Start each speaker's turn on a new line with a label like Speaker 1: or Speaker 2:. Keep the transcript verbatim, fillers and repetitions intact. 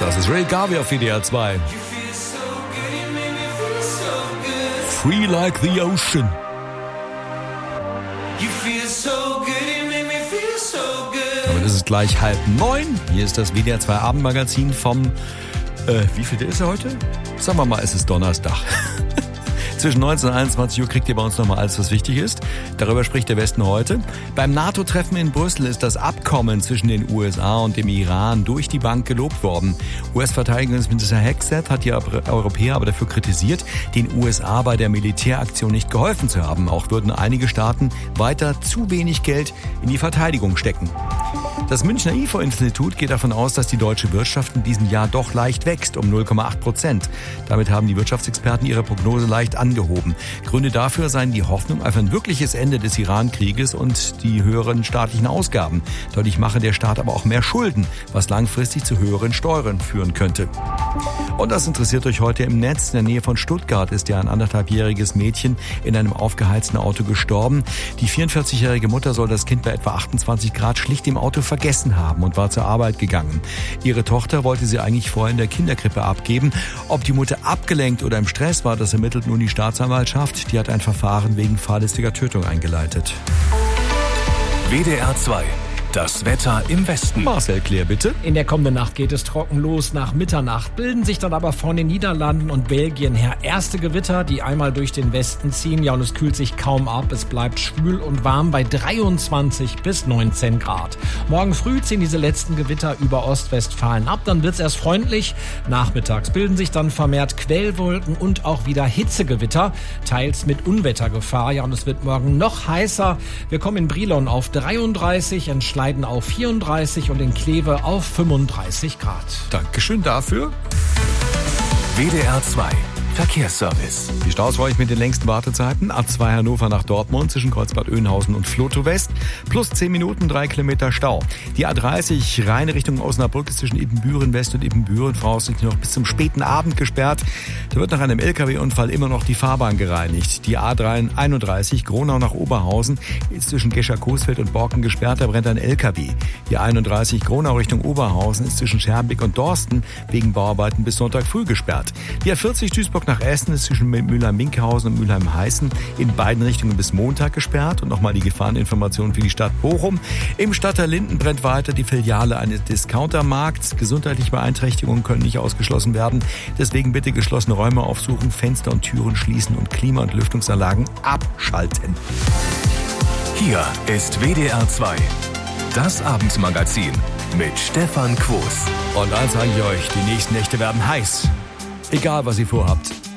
Speaker 1: Das ist Ray Garvey auf W D R zwei. Free like the ocean. Damit ist es gleich halb neun. Hier ist das W D R zwei Abendmagazin vom, äh, wie viel ist er heute? Sagen wir mal, es ist Donnerstag. Zwischen neunzehn und einundzwanzig Uhr kriegt ihr bei uns nochmal alles, was wichtig ist. Darüber spricht der Westen heute. Beim NATO-Treffen in Brüssel ist das Abkommen zwischen den U S A und dem Iran durch die Bank gelobt worden. U S-Verteidigungsminister Hexet hat die Europäer aber dafür kritisiert, den U S A bei der Militäraktion nicht geholfen zu haben. Auch würden einige Staaten weiter zu wenig Geld in die Verteidigung stecken. Das Münchner I F O-Institut geht davon aus, dass die deutsche Wirtschaft in diesem Jahr doch leicht wächst, um null Komma acht Prozent. Damit haben die Wirtschaftsexperten ihre Prognose leicht angehoben. Gründe dafür seien die Hoffnung auf ein wirkliches Ende des Iran-Krieges und die höheren staatlichen Ausgaben. Dadurch mache der Staat aber auch mehr Schulden, was langfristig zu höheren Steuern führen könnte. Und das interessiert euch heute im Netz. In der Nähe von Stuttgart ist ja ein anderthalbjähriges Mädchen in einem aufgeheizten Auto gestorben. Die vierundvierzigjährige Mutter soll das Kind bei etwa achtundzwanzig Grad schlicht im Auto vergessen haben und war zur Arbeit gegangen. Ihre Tochter wollte sie eigentlich vorher in der Kinderkrippe abgeben. Ob die Mutter abgelenkt oder im Stress war, das ermittelt nun die Staatsanwaltschaft. Die hat ein Verfahren wegen fahrlässiger Tötung eingeleitet.
Speaker 2: W D R zwei. Das Wetter im Westen.
Speaker 1: Marcel Claire, bitte.
Speaker 3: In der kommenden Nacht geht es trocken los. Nach Mitternacht bilden sich dann aber von den Niederlanden und Belgien her erste Gewitter, die einmal durch den Westen ziehen. Ja, und es kühlt sich kaum ab. Es bleibt schwül und warm bei dreiundzwanzig bis neunzehn Grad. Morgen früh ziehen diese letzten Gewitter über Ostwestfalen ab. Dann wird es erst freundlich. Nachmittags bilden sich dann vermehrt Quellwolken und auch wieder Hitzegewitter, teils mit Unwettergefahr. Ja, und es wird morgen noch heißer. Wir kommen in Brilon auf dreiunddreißig, in Schleiden auf vierunddreißig und in Kleve auf fünfunddreißig Grad.
Speaker 1: Dankeschön dafür.
Speaker 2: W D R zwei Verkehrsservice.
Speaker 1: Die Staus für euch mit den längsten Wartezeiten. A zwei Hannover nach Dortmund zwischen Kreuzbad Oeynhausen und Flotow West. Plus zehn Minuten, drei Kilometer Stau. Die A dreißig rein Richtung Osnabrück ist zwischen Ibbenbüren West und Ibbenbüren voraussichtlich noch bis zum späten Abend gesperrt. Da wird nach einem L K W-Unfall immer noch die Fahrbahn gereinigt. Die A einunddreißig Gronau nach Oberhausen ist zwischen Gescher-Coesfeld und Borken gesperrt. Da brennt ein L K W. Die einunddreißig Gronau Richtung Oberhausen ist zwischen Schermbeck und Dorsten wegen Bauarbeiten bis Sonntag früh gesperrt. Die A vierzig Duisburg nach Essen ist zwischen Mülheim-Minkhausen und Mülheim-Heißen in beiden Richtungen bis Montag gesperrt. Und nochmal die Gefahreninformationen für die Stadt Bochum. Im Stadtteil Linden brennt weiter die Filiale eines Discountermarkts. Gesundheitliche Beeinträchtigungen können nicht ausgeschlossen werden. Deswegen bitte geschlossene Räume aufsuchen, Fenster und Türen schließen und Klima- und Lüftungsanlagen abschalten.
Speaker 2: Hier ist W D R zwei. Das Abendmagazin mit Stefan Quos.
Speaker 1: Und eins sage ich euch, die nächsten Nächte werden heiß. Egal, was ihr vorhabt.